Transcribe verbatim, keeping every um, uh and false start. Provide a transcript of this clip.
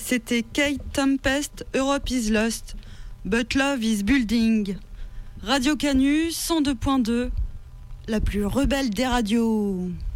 c'était Kate Tempest, Europe is Lost, But Love is Building. Radio Canu, cent deux point deux, la plus rebelle des radios.